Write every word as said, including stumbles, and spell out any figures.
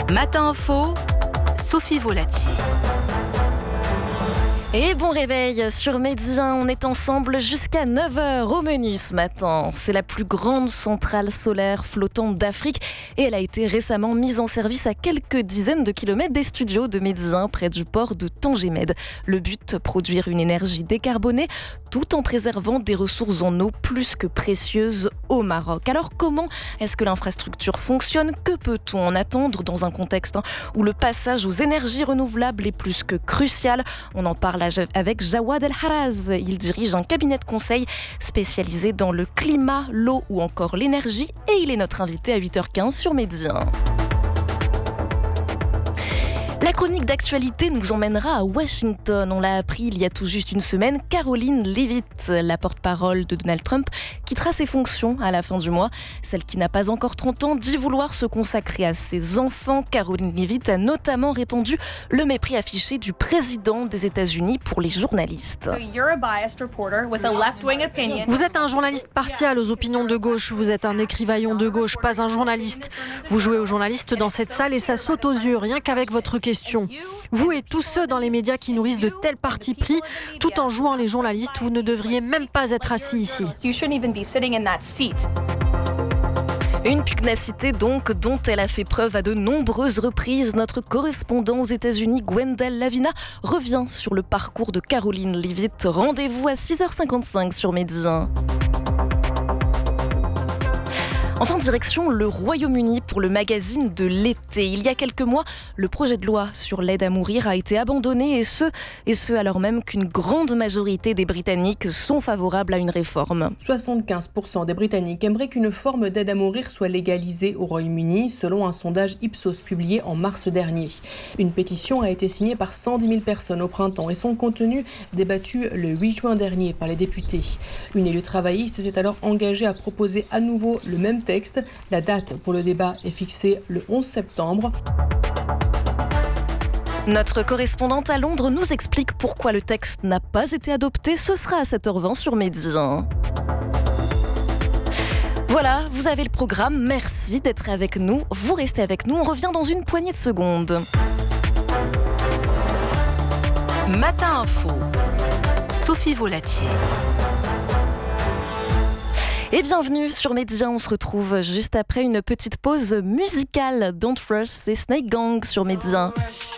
Matin Info, Sophie Volatier. Et bon réveil sur Midi un, on est ensemble jusqu'à neuf heures au menu ce matin. C'est la plus grande centrale solaire flottante d'Afrique et elle a été récemment mise en service à quelques dizaines de kilomètres des studios de Midi un près du port de Tangemed. Le but, produire une énergie décarbonée tout en préservant des ressources en eau plus que précieuses au Maroc. Alors comment est-ce que l'infrastructure fonctionne ? Que peut-on en attendre dans un contexte hein, où le passage aux énergies renouvelables est plus que crucial ? On en parle avec Jawad El Haraz. Il dirige un cabinet de conseil spécialisé dans le climat, l'eau ou encore l'énergie et il est notre invité à huit heures quinze sur Midi un. La chronique d'actualité nous emmènera à Washington. On l'a appris il y a tout juste une semaine. Caroline Leavitt, la porte-parole de Donald Trump, quittera ses fonctions à la fin du mois. Celle qui n'a pas encore trente ans dit vouloir se consacrer à ses enfants. Caroline Leavitt a notamment répandu le mépris affiché du président des États-Unis pour les journalistes. Vous êtes un journaliste partial aux opinions de gauche. Vous êtes un écrivaillon de gauche, pas un journaliste. Vous jouez aux journalistes dans cette salle et ça saute aux yeux, rien qu'avec votre question. Vous et tous ceux dans les médias qui nourrissent de tels partis pris, tout en jouant les journalistes, vous ne devriez même pas être assis ici. Une pugnacité donc dont elle a fait preuve à de nombreuses reprises. Notre correspondant aux États-Unis, Gwendal Lavina, revient sur le parcours de Caroline Leavitt. Rendez-vous à six heures cinquante-cinq sur Midi un. Enfin, direction le Royaume-Uni pour le magazine de l'été. Il y a quelques mois, le projet de loi sur l'aide à mourir a été abandonné et ce, et ce alors même qu'une grande majorité des Britanniques sont favorables à une réforme. soixante-quinze pour cent des Britanniques aimeraient qu'une forme d'aide à mourir soit légalisée au Royaume-Uni, selon un sondage Ipsos publié en mars dernier. Une pétition a été signée par cent dix mille personnes au printemps et son contenu débattu le huit juin dernier par les députés. Une élue travailliste s'est alors engagée à proposer à nouveau le même texte. La date pour le débat est fixée le onze septembre. Notre correspondante à Londres nous explique pourquoi le texte n'a pas été adopté. Ce sera à sept heures vingt sur Midi un. Voilà, vous avez le programme. Merci d'être avec nous. Vous restez avec nous. On revient dans une poignée de secondes. Matin Info, Sophie Volatier. Et bienvenue sur Midi un, on se retrouve juste après une petite pause musicale. Don't Rush, c'est Snake Gang sur Midi un.